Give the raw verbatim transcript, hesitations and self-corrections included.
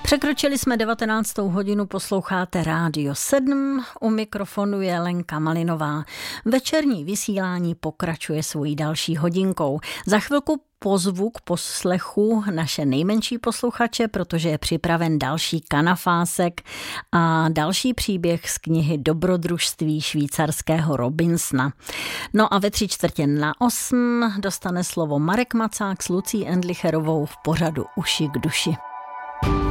Překročili jsme devatenáctou hodinu, posloucháte Rádio sedm, u mikrofonu je Lenka Malinová. Večerní vysílání pokračuje svojí další hodinkou. Za chvilku pozvu k poslechu naše nejmenší posluchače, protože je připraven další kanafásek a další příběh z knihy Dobrodružství švýcarského Robinsona. No a ve tři čtvrtě na osm dostane slovo Marek Macák s Lucí Endlicherovou v pořadu Uši k duši.